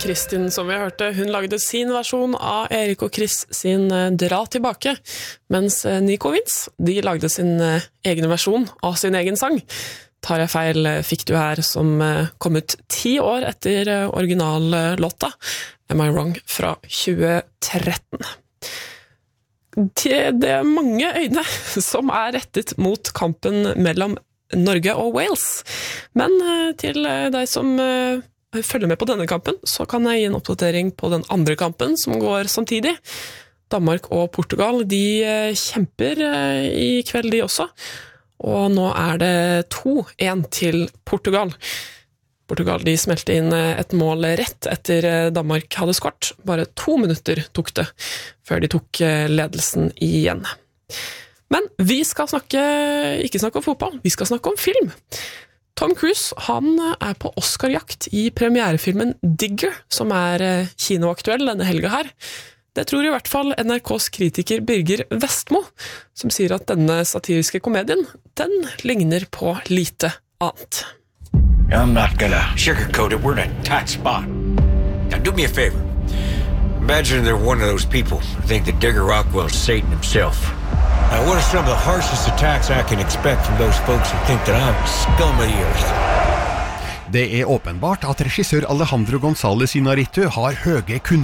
Kristin, som vi hørte, hun lagde sin versjon av Erik og Chris sin Dra tilbake, mens Nico Vince, de lagde sin egen versjon av sin egen sang. Tar jeg feil, fikk du her, som kom ut 10 år etter originallåta Am I Wrong fra 2013. Det er mange øyne som rettet mot kampen mellom Norge og Wales, men til deg som følger med på denne kampen, så kan jeg gi en oppdatering på den andre kampen som går samtidig. Danmark og Portugal, de kjemper i kveld de også, og nå det 2-1 til Portugal. Portugal de smelte inn et mål rett etter Danmark hadde skåret. Bare 2 minutter tok det før de tok ledelsen igjen. Men vi skal ikke snakke om fotball, vi skal snakke om film. Tom Cruise, han på Oscar-jakt i premierefilmen Digger, som kinoaktuell denne helga her. Det tror i hvert fall NRKs kritiker Birger Vestmo, som sier at denne satiriske komedien, den ligner på lite annet. I'm not gonna sugarcoat it, we're in a tight spot. Now do me a favor. Imagine they're one of those people who think that Digger Rockwell's Satan himself. Now what are some of the harshest attacks I can expect from those folks who think that I'm scum of the earth? Det åpenbart at regissør Alejandro González Iñárritu har høye